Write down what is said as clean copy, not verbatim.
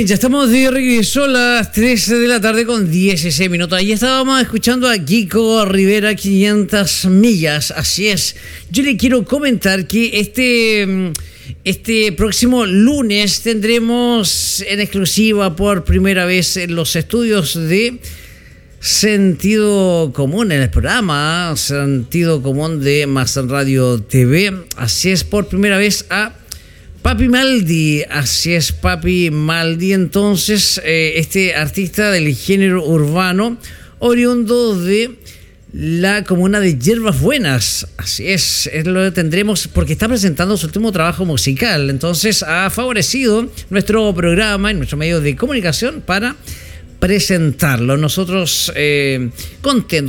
Bien, ya estamos de regreso a las 13 de la tarde con 16 minutos. Ahí estábamos escuchando a Kiko Rivera, 500 millas. Así es. Yo le quiero comentar que este próximo lunes tendremos en exclusiva por primera vez en los estudios de Sentido Común, en el programa Sentido Común de Más Radio TV. Así es, por primera vez a Papi Maldi. Así es, Papi Maldi. Entonces, este artista del género urbano, oriundo de la comuna de Hierbas Buenas. Así es, lo tendremos porque está presentando su último trabajo musical. Entonces, ha favorecido nuestro programa y nuestro medio de comunicación para presentarlo. Nosotros contentos.